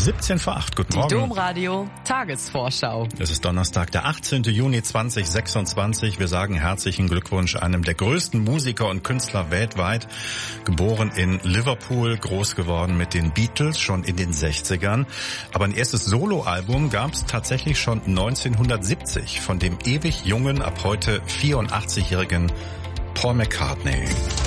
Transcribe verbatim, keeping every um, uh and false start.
siebzehn vor acht, guten Morgen. Die Domradio Tagesvorschau. Es ist Donnerstag, der achtzehnten Juni zweitausendsechsundzwanzig. Wir sagen herzlichen Glückwunsch einem der größten Musiker und Künstler weltweit. Geboren in Liverpool, groß geworden mit den Beatles, schon in den sechzigern. Aber ein erstes Soloalbum gab es tatsächlich schon neunzehnhundertsiebzig von dem ewig jungen, ab heute vierundachtzigjährigen Paul McCartney.